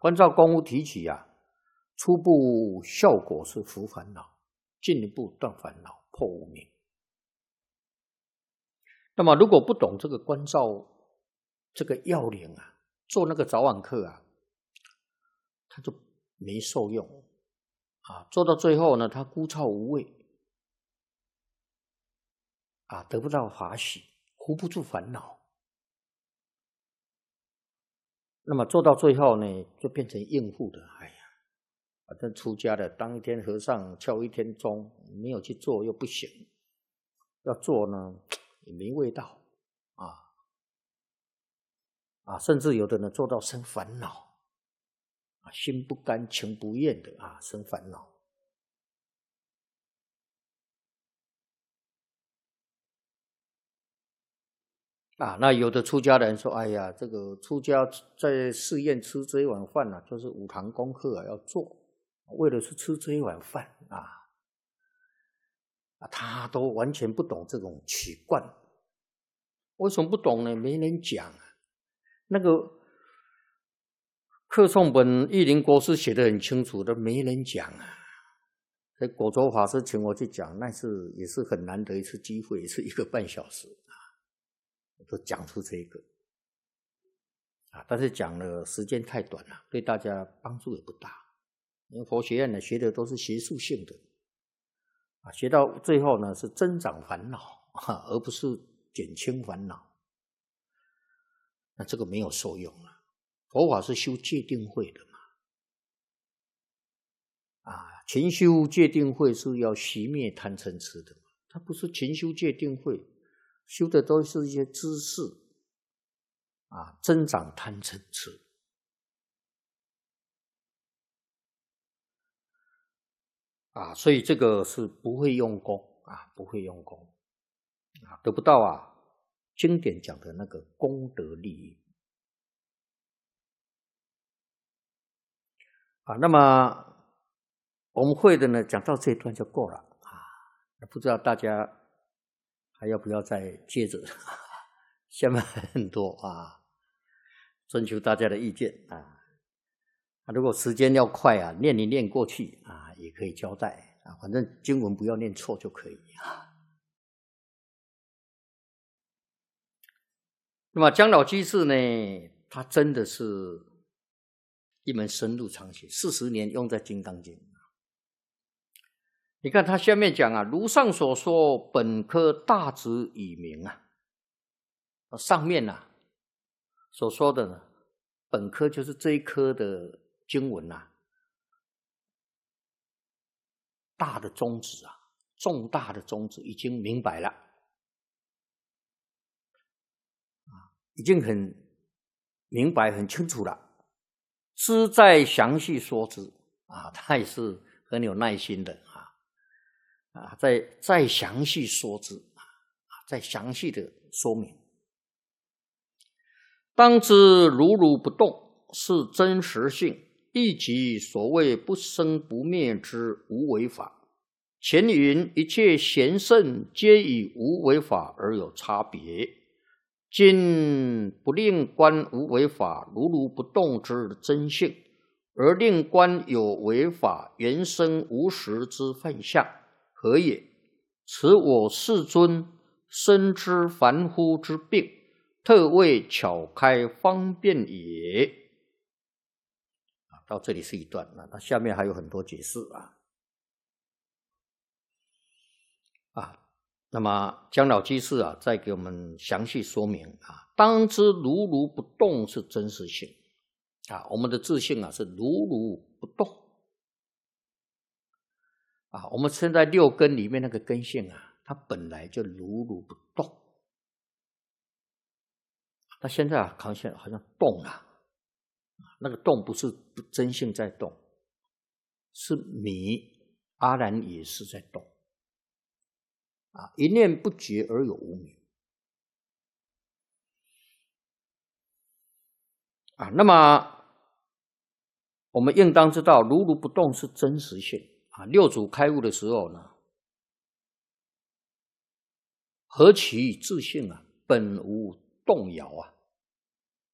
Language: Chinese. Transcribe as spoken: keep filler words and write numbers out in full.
观照功夫提起啊，初步效果是伏烦恼，进一步断烦恼，破无明。那么如果不懂这个观照这个要领啊，做那个早晚课啊，他就没受用啊，做到最后呢，他枯燥无味啊，得不到法喜，护不住烦恼。那么做到最后呢，就变成应付的。哎呀，反正出家的当一天和尚敲一天钟，没有去做又不行，要做呢也没味道啊啊，甚至有的人做到生烦恼啊，心不甘情不愿的啊，生烦恼。啊，那有的出家人说：“哎呀，这个出家在寺院吃这一碗饭呢、啊，就是五堂功课啊要做，为了是吃这一碗饭啊，啊，他都完全不懂这种取观。为什么不懂呢？没人讲啊。那个课诵本玉林国师写得很清楚的，没人讲啊。所以果州法师请我去讲，那是也是很难得一次机会，是一个半小时。”都讲出这个啊，但是讲了时间太短了，对大家帮助也不大。因为佛学院呢学的都是学术性的啊，学到最后呢是增长烦恼啊，而不是减轻烦恼。那这个没有受用了。佛法是修戒定慧的嘛，啊，勤修戒定慧是要熄灭贪嗔痴的嘛，它不是勤修戒定慧。修的都是一些知识啊，增长贪嗔痴啊，所以这个是不会用功啊，不会用功啊，得不到啊经典讲的那个功德利益啊。那么我们会的呢，讲到这一段就够了啊，不知道大家还要不要再接着？下面很多啊，征求大家的意见啊。如果时间要快啊，念一念过去啊，也可以交代啊，反正经文不要念错就可以啊。那么姜老居士呢，他真的是一门深入长学，四十年用在《金刚经》。你看他下面讲啊，如上所说，本科大旨已明啊。上面啊所说的呢，本科就是这一科的经文啊，大的宗旨啊，重大的宗旨已经明白了啊，已经很明白很清楚了，知再详细说之啊，他也是很有耐心的啊。啊，再再详细说之啊，再详细的说明。当知如如不动是真实性，亦即所谓不生不灭之无为法。前云一切贤圣皆以无为法而有差别，今不令观无为法如如不动之真性，而令观有为法原生无实之幻象。何也？此我世尊深知凡夫之病，特为巧开方便也。到这里是一段，那下面还有很多解释啊。啊，那么姜老居士啊，再给我们详细说明啊。当知如如不动是真实性啊，我们的自性啊是如如不动。啊，我们现在六根里面那个根性啊，它本来就如如不动。那现在啊，好像好像动了，那个动不是真性在动，是迷阿然也是在动。啊，一念不觉而有无明。啊，那么我们应当知道，如如不动是真实性。啊，六祖开悟的时候呢，何其自性啊，本无动摇啊！